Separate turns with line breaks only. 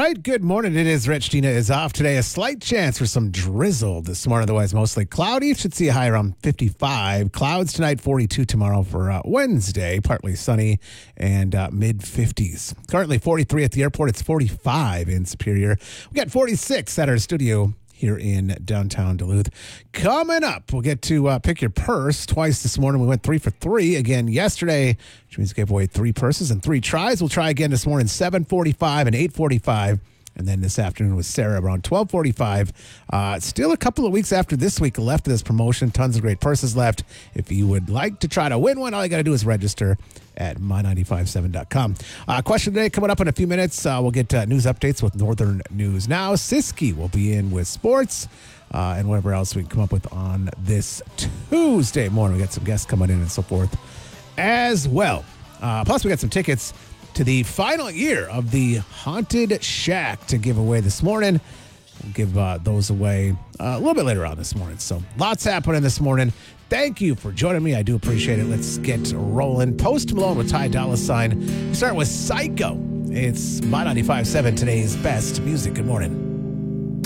right, good morning. It is Rich. Dina is off today. A slight chance for some drizzle this morning, otherwise mostly cloudy. Should see a high around 55. Clouds tonight, 42 tomorrow for Wednesday. Partly sunny and mid-50s. Currently 43 at the airport. It's 45 in Superior. We got 46 at our studio here in downtown Duluth. Coming up, we'll get to pick your purse twice this morning. We went 3 for 3 again yesterday, which means we gave away 3 purses and 3 tries. We'll try again this morning, 7:45 and 8:45. And then this afternoon with Sarah around 12:45. Still a couple of weeks after this week left of this promotion. Tons of great purses left. If you would like to try to win one, all you got to do is register at my957.com. Question today coming up in a few minutes. We'll get news updates with Northern News Now. Siski will be in with sports and whatever else we can come up with on this Tuesday morning. We got some guests coming in and so forth as well. Plus, we got some tickets to the final year of the Haunted Shack to give away this morning. We'll give those away a little bit later on this morning. So lots happening this morning. Thank you for joining me. I do appreciate it. Let's get rolling. Post Malone with Ty Dolla $ign. We start with Psycho. It's My 95.7, today's best music. Good morning.